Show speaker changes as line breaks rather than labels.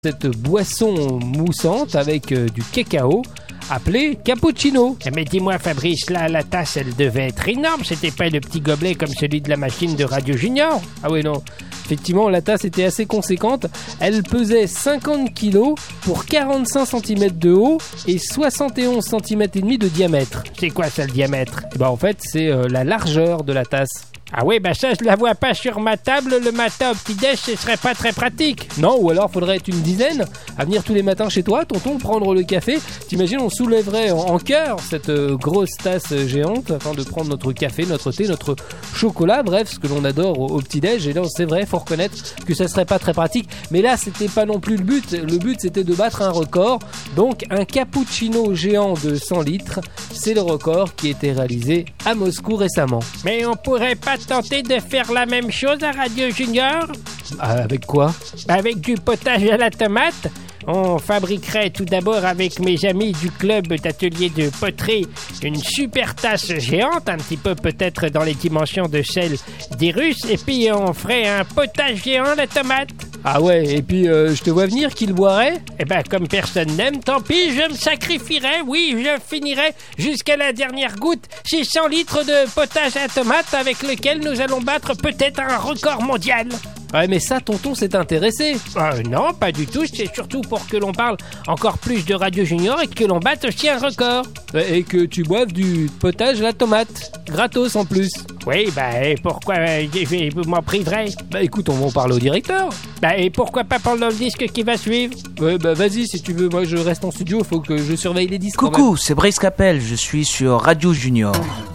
Cette boisson moussante avec du cacao appelée cappuccino.
Mais dis-moi Fabrice, là la tasse elle devait être énorme, c'était pas le petit gobelet comme celui de la machine de Radio Junior?
Ah oui non, effectivement la tasse était assez conséquente, elle pesait 50 kg pour 45 cm de haut et 71 cm et demi de diamètre.
C'est quoi ça le diamètre?
En fait c'est la largeur de la tasse.
Ah oui, ça je la vois pas sur ma table le matin au petit-déj, ce serait pas très pratique.
Non, ou alors faudrait être une dizaine à venir tous les matins chez toi, tonton, prendre le café. T'imagines, on soulèverait en chœur cette grosse tasse géante afin de prendre notre café, notre thé, notre chocolat, bref, ce que l'on adore au petit-déj. Et là, c'est vrai, faut reconnaître que ça serait pas très pratique. Mais là, c'était pas non plus le but. Le but, c'était de battre un record. Donc, un cappuccino géant de 100 litres, c'est le record qui a été réalisé à Moscou récemment.
Mais on pourrait pas tenter de faire la même chose à Radio Junior?
Avec quoi?
Avec du potage à la tomate. On fabriquerait tout d'abord avec mes amis du club d'atelier de poterie une super tasse géante, un petit peu peut-être dans les dimensions de celle des Russes, et puis on ferait un potage géant à la tomate.
Ah ouais, et puis je te vois venir, qui le boirait?
Comme personne n'aime, tant pis, je me sacrifierai, oui, je finirai jusqu'à la dernière goutte ces 100 litres de potage à tomate avec lequel nous allons battre peut-être un record mondial.
Ouais, mais ça, tonton, c'est intéressé.
Non, pas du tout, c'est surtout pour que l'on parle encore plus de Radio Junior et que l'on batte aussi un record.
Et que tu boives du potage à la tomate, gratos en plus.
Oui, et pourquoi vous m'en priverez?
Écoute, on va en parler au directeur.
Et pourquoi pas pendant le disque qui va suivre?
Ouais, vas-y, si tu veux, moi je reste en studio, faut que je surveille les disques.
Coucou, c'est Brice Capel, je suis sur Radio Junior.